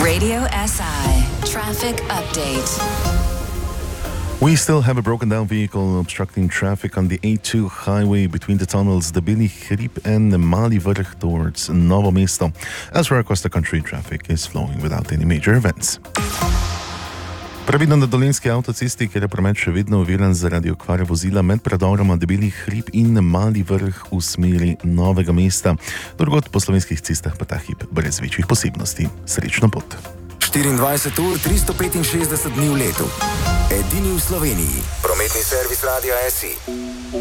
Radio SI Traffic Update. We still have a broken down vehicle obstructing traffic on the A2 highway between the tunnels Debeli Hrib and Mali Vrh towards Novo Mesto. Elsewhere across the country, traffic is flowing without any major events. Previdno na dolenjski avtocesti, kjer je promet še vedno oviran zaradi okvare vozila med predoroma Debeli Hrib in Mali Vrh v smeri Novega Mesta. Drugod po slovenskih cestah pa ta hip brez večjih posebnosti. Srečno pot. 24 ur, 365 dni v letu. Edini v Sloveniji. Prometni servis Radia SI.